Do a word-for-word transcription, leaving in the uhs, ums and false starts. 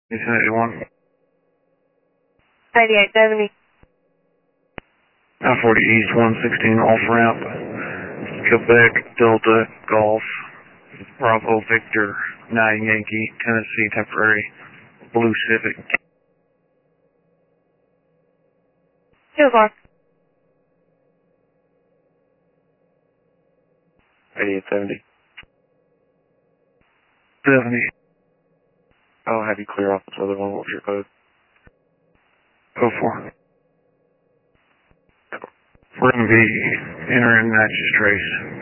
eighty-one. eighty-eight seventy. I forty East one sixteen off ramp. Quebec Delta Golf. Bravo Victor nine Yankee Tennessee temporary Blue Civic. Two o'clock. eighty-eight seventy. seventy. I'll have you clear off this other one. What's your code? oh four. We're going to be entering Natchez Trace.